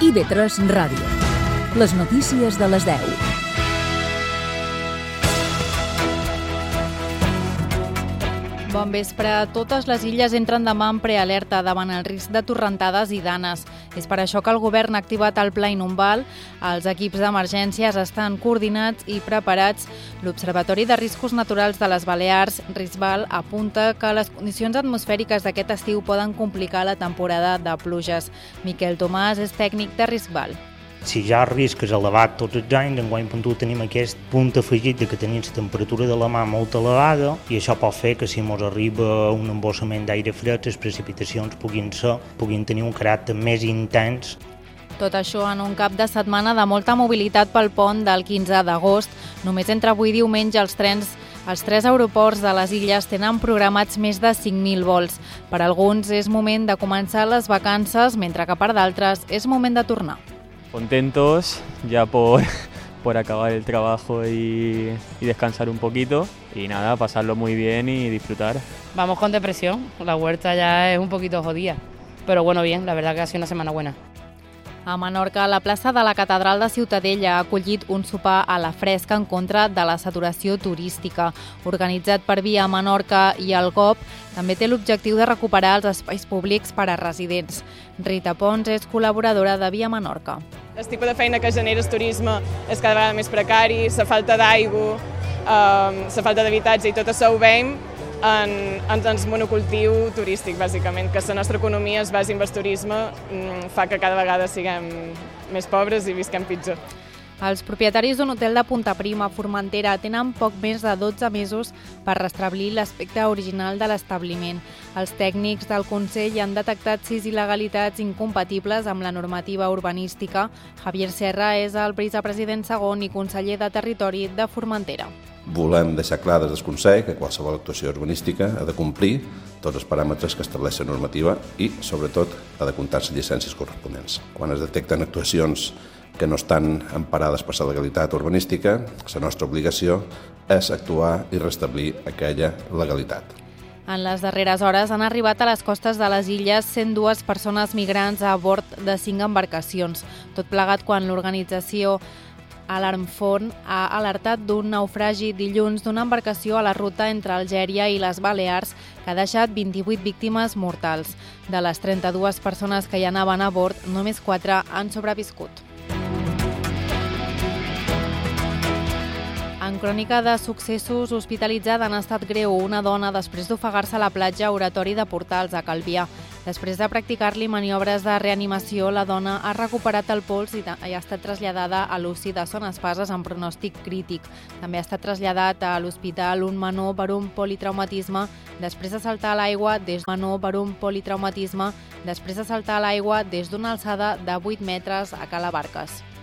IB3 Ràdio. Les notícies de les 10. Bon vespre. Totes les illes entren demà en prealerta davant el risc de torrentades i danes. És per això que el govern ha activat el Pla Inundable. Els equips d'emergències estan coordinats i preparats. L'Observatori de Riscos Naturals de les Balears, RISBAL, apunta que les condicions atmosfèriques d'aquest estiu poden complicar la temporada de pluges. Miquel Tomàs és tècnic de RISBAL. Si ja el risc és elevat tots els anys, enguany tenim aquest punt afegit de que tenim la temperatura de la mà molt elevada i això pot fer que si ens arriba un embossament d'aire fred, les precipitacions puguin tenir un caràcter més intens. Tot això en un cap de setmana de molta mobilitat pel pont del 15 d'agost. Només entre avui i diumenge els tres aeroports de les illes tenen programats més de 5.000 vols. Per alguns és moment de començar les vacances, mentre que per d'altres és moment de tornar. Contentos ya por acabar el trabajo y descansar un poquito y nada, pasarlo muy bien y disfrutar. Vamos con depresión, la huerta ya es un poquito jodida, pero bueno, bien, la verdad que ha sido una semana buena. A Menorca, la plaça de la Catedral de Ciutadella ha acollit un sopar a la fresca en contra de la saturació turística. Organitzat per Via Menorca i el GOP, també té l'objectiu de recuperar els espais públics per a residents. Rita Pons és col·laboradora de Via Menorca. El tipus de feina que genera el turisme és cada vegada més precari, la falta d'aigua, la falta d'habitatge i tot això ho veiem en el monocultiu turístic, bàsicament, que la nostra economia es basi en el turisme, fa que cada vegada siguem més pobres i visquem pitjor. Els propietaris d'un hotel de Punta Prima, Formentera, tenen poc més de 12 mesos per restablir l'aspecte original de l'establiment. Els tècnics del Consell han detectat 6 il·legalitats incompatibles amb la normativa urbanística. Javier Serra és el vicepresident segon i conseller de Territori de Formentera. Volem deixar clar des del Consell que qualsevol actuació urbanística ha de complir tots els paràmetres que estableix la normativa i, sobretot, ha de comptar les llicències corresponents. Quan es detecten actuacions que no estan emparades per la legalitat urbanística, la nostra obligació és actuar i restablir aquella legalitat. En les darreres hores han arribat a les costes de les illes 102 persones migrants a bord de 5 embarcacions. Tot plegat quan l'organització Alarmfon ha alertat d'un naufragi dilluns d'una embarcació a la ruta entre Algèria i les Balears que ha deixat 28 víctimes mortals. De les 32 persones que hi anaven a bord, només 4 han sobreviscut. En crònica de successos, hospitalitzada en estat greu una dona després d'ofegar-se a la platja Oratori de Portals, a Calvià. Després de practicar-li maniobres de reanimació, la dona ha recuperat el pols i ha estat traslladada a l'UCI de Son Espases amb pronòstic crític. També ha estat traslladat a l'hospital un menor per un politraumatisme després de saltar a l'aigua des d'una alçada de 8 metres a Cala Barques.